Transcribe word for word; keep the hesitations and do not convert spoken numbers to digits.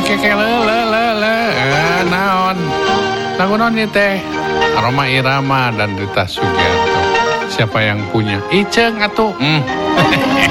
keke le le le le eh, naon lagu naon ieu teh Rhoma Irama dan Rita Sugiarto. Siapa yang punya? Iceng atuh. Hmm.